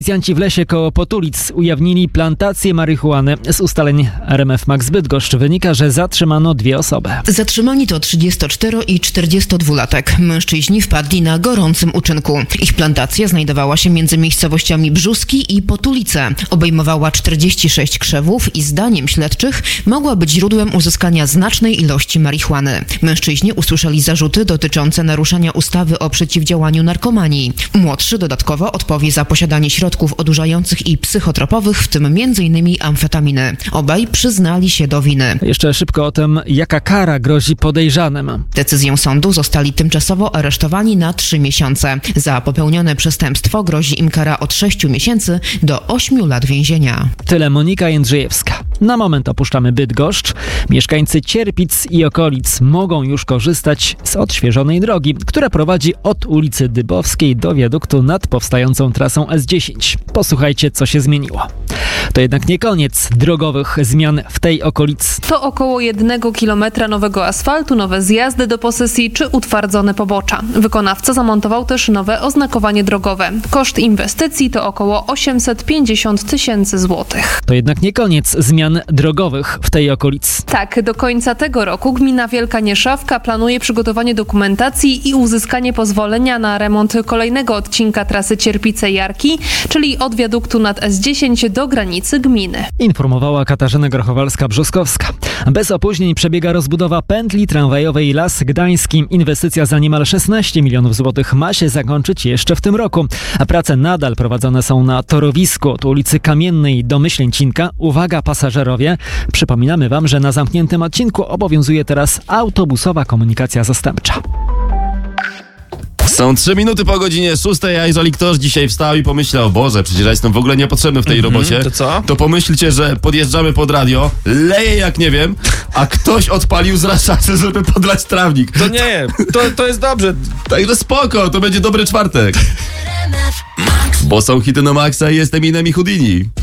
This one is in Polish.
Policjanci w lesie koło Potulic ujawnili plantację marihuany. Z ustaleń RMF Max Bydgoszcz wynika, że zatrzymano 2 osoby. Zatrzymani to 34- i 42-latek. Mężczyźni wpadli na gorącym uczynku. Ich plantacja znajdowała się między miejscowościami Brzuski i Potulice. Obejmowała 46 krzewów i zdaniem śledczych mogła być źródłem uzyskania znacznej ilości marihuany. Mężczyźni usłyszeli zarzuty dotyczące naruszania ustawy o przeciwdziałaniu narkomanii. Młodszy dodatkowo odpowie za posiadanie środków odurzających i psychotropowych, w tym m.in. amfetaminy. Obaj przyznali się do winy. Jeszcze szybko o tym, jaka kara grozi podejrzanym. Decyzją sądu zostali tymczasowo aresztowani na 3 miesiące. Za popełnione przestępstwo grozi im kara od 6 miesięcy do 8 lat więzienia. Tyle Monika Jędrzejewska. Na moment opuszczamy Bydgoszcz. Mieszkańcy Cierpic i okolic mogą już korzystać z odświeżonej drogi, która prowadzi od ulicy Dybowskiej do wiaduktu nad powstającą trasą S10. Posłuchajcie, co się zmieniło. To jednak nie koniec drogowych zmian w tej okolicy. To około 1 kilometra nowego asfaltu, nowe zjazdy do posesji czy utwardzone pobocza. Wykonawca zamontował też nowe oznakowanie drogowe. Koszt inwestycji to około 850 000 złotych. To jednak nie koniec zmian drogowych w tej okolicy. Tak, do końca tego roku gmina Wielka Nieszawka planuje przygotowanie dokumentacji i uzyskanie pozwolenia na remont kolejnego odcinka trasy Cierpice-Jarki, czyli od wiaduktu nad S10 do granicy gminy. Informowała Katarzyna Grochowalska-Brzoskowska. Bez opóźnień przebiega rozbudowa pętli tramwajowej Las Gdański. Inwestycja za niemal 16 milionów złotych ma się zakończyć jeszcze w tym roku. A prace nadal prowadzone są na torowisku od ulicy Kamiennej do Myślęcinka. Uwaga pasażerowie, przypominamy wam, że na zamkniętym odcinku obowiązuje teraz autobusowa komunikacja zastępcza. Są 3 minuty po godzinie 6, a jeżeli ktoś dzisiaj wstał i pomyślał, Boże, przecież ja jestem w ogóle niepotrzebny w tej robocie, to co? To pomyślcie, że podjeżdżamy pod radio, leje jak nie wiem, a ktoś odpalił zraszacze, żeby podlać trawnik. To nie, to jest dobrze. Także spoko, to będzie dobry czwartek. Bo są hity na maksa i jestem Eminem i Houdini.